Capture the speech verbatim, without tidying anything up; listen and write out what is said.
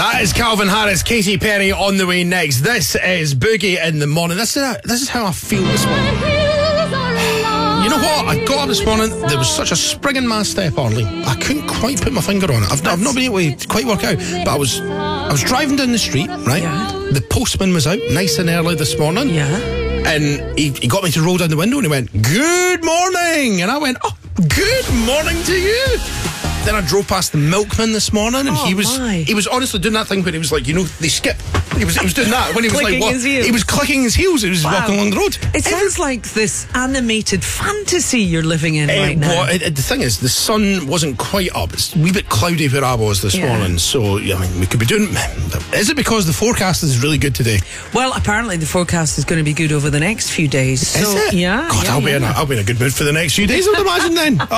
That is Calvin Harris, Katy Perry on the way next. This is Boogie in the Morning. This is, a, this is how I feel this morning. You know what? I got up this morning, there was such a spring in my step, Arlene. I couldn't quite put my finger on it. I've, I've not been able to quite work out. But I was I was driving down the street, right? Yeah. The postman was out nice and early this morning. Yeah. And he, he got me to roll down the window and he went, "Good morning." And I went, "Oh, good morning to you." Then I drove past the milkman this morning, and oh he was my. he was honestly doing that thing where he was like, you know, they skip. He was he was doing that when he was Clicking like, what? his heels. He was clicking his heels. He was Wow. walking along the road. It sounds like this animated fantasy you're living in Uh, right now. well, it, it, the thing is, the sun wasn't quite up. It's a wee bit cloudy where I was this Yeah. morning. So, I mean, we could be doing... Is it because the forecast is really good today? Well, apparently the forecast is going to be good over the next few days. So, is it? Yeah. God, yeah, I'll, Be yeah. in a, I'll be in a good mood for the next few days, I'd imagine then.